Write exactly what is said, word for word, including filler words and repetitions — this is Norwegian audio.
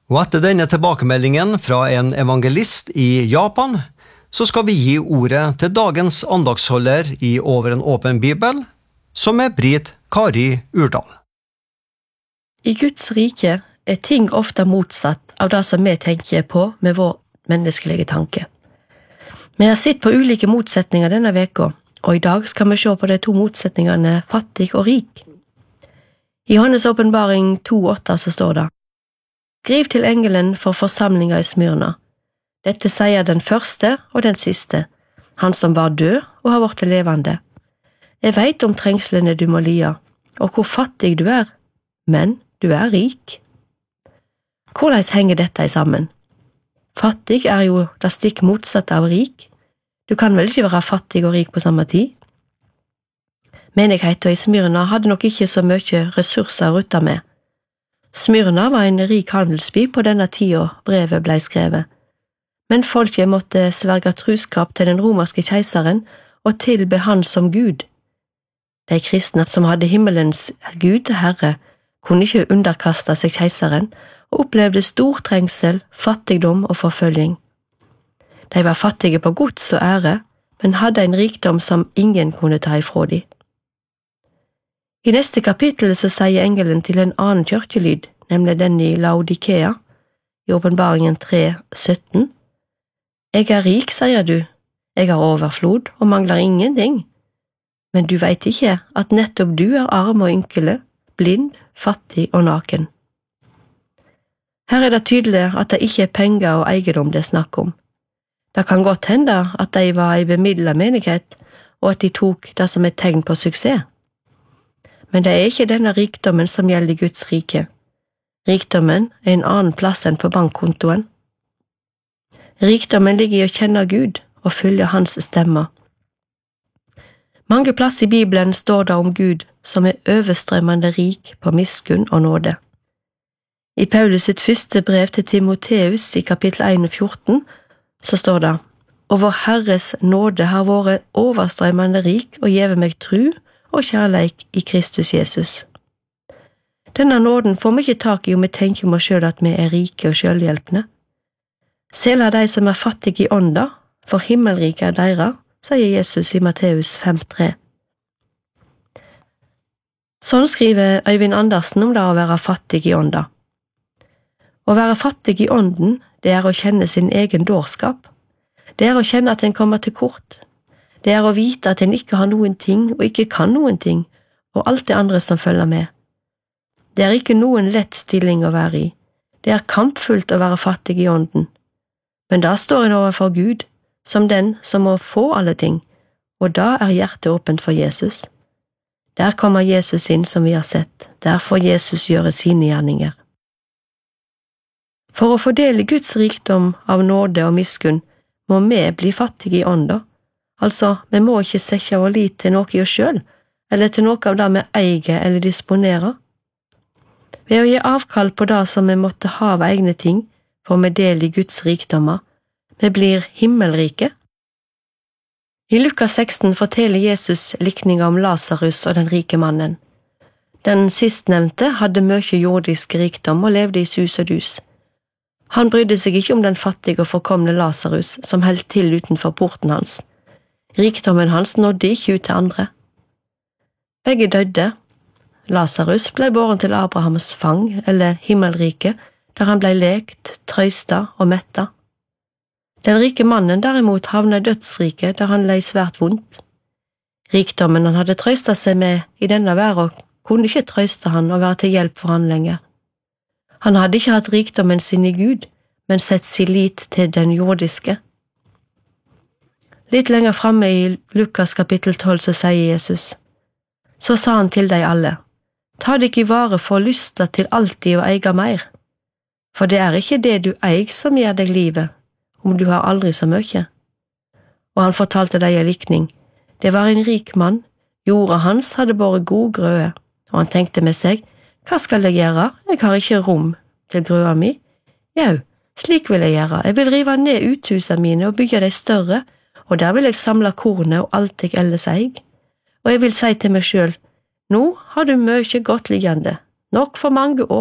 Og etter denne tilbakemeldingen fra en evangelist i Japan, så skal vi gi ordet til dagens andagsholder i Over en åpen bibel, som er Britt Kari Urdal. I Guds rike er ting ofte motsatt av det som vi tenker på med vår menneskelige tanke. Vi har sett på ulike motsetninger denne veka, og i dag skal vi se på de to motsetningene fattig og rik. I Johannes åpenbaring to åtte så står det: Skriv til engelen for forsamlinga i Smyrna. Dette sier den første og den siste, han som var død og har vært levende. Jeg vet om trengslene du må lia, og hvor fattig du er, men du er rik. Hvordan henger dette sammen? Fattig er jo det stikk motsatte av rik. Du kan vel ikke være fattig og rik på samme tid? Menigheten i Smyrna hadde nok ikke så mye ressurser å rutte med. Smyrna var en rik handelsby på denne tida brevet ble skrevet, men folket måtte sverge truskap til den romerske keiseren og tilbe han som Gud. De kristne som hadde himmelens Gud Herre, kunne ikke underkaste seg keiseren og opplevde stor trengsel, fattigdom og forfølging. De var fattige på gods og ære, men hadde en rikdom som ingen kunne ta ifra dem. I neste kapittel så sier engelen til en annen kirkelyd, nemlig den i Laodikea, i åpenbaringen tre sytten. Jeg er rik, sier du, jeg har overflod og mangler ingenting, men du vet ikke at nettopp du er arm og ynkele, blind, fattig og naken. Her er det tydelig at det ikke er penger og eiendom det er snakk om. Det kan godt hende at de var i bemidlet menighet, og at de tok det som et tegn på suksess. Men det er ikke denne rikdommen som gjelder i Guds rike. Rikdommen er en annen plass enn på bankkontoen. Rikdommen ligger i å kjenne Gud og følge hans stemmer. Mange plasser i Bibelen står det om Gud som er overstrømmende rik på miskunn og nåde. I Paulus sitt første brev til Timoteus i kapittel en fjorten så står det: Og vår Herres nåde har vært overstrømmende rik og gjeve meg tru og kjærleik i Kristus Jesus. Denne nåden får vi ikke tak i om vi tenker om oss selv at vi er rike og selvhjelpende. Selv de som er fattige i ånda, for himmelrike er deres, sier Jesus i Matteus fem tre. Sånn skriver Øyvind Andersen om det å være fattig i ånda. Å være fattig i ånden, det er å kjenne sin egen dårskap. Det er å kjenne at en kommer til kort. Det er å vite at en ikke har noen ting og ikke kan noen ting, og alt det andre som følger med. Det er ikke noen lett stilling å være i. Det er kampfullt å være fattig i ånden. Men da står en overfor Gud, som den som må få alle ting, og da er hjertet åpent for Jesus. Der kommer Jesus inn som vi har sett, der får Jesus gjøre sine gjerninger. For å fordele Guds rikdom av nåde og miskunn, må vi bli fattige i ånda. Altså, vi må ikke sette vår lit til noe i oss selv, eller til noe av det vi eier eller disponerer. Ved å gi avkall på det som vi måtte ha av egne ting, får vi del i Guds rikdommer. Vi blir himmelrike. I Lukas seksten forteller Jesus likninger om Lazarus og den rike mannen. Den sistnevnte hadde mye jordisk rikdom og levde i sus og dus. Han brydde seg ikke om den fattige og forkomne Lazarus som held til utenfor porten hans. Rikdommen hans nådde ikke ut til andre. Begge døde. Lazarus ble båren til Abrahams fang, eller himmelrike, der han ble lekt, trøsta og metta. Den rike mannen derimot havnet i dødsriket, der han lei svært vondt. Rikdommen han hadde trøsta seg med i denne verden, kunne ikke trøste han og være til hjelp for han lenger. Han hadde ikke hatt rikdommen sin i Gud, men sett sin lit til den jordiske. Litt lenger framme i Lukas kapittel tolv så sier Jesus: Så sa han til deg alle, ta deg ikke i vare for lysta til alltid å eie mer, for det er ikke det du eier som gir deg livet, om du har aldri så mye. Og han fortalte deg en likning. Det var en rik mann, jorda hans hadde båret god grøde, og han tenkte med seg, hva skal jeg gjøre, jeg har ikke rom til grøda mi. Jau, slik vil jeg gjøre, jeg vil rive ned uthusene mine og bygge de større, og der vil jeg samle kornet og alt jeg ellers eier. Og jeg vil si til meg selv, nå har du mye godt liggende, nok for mange år.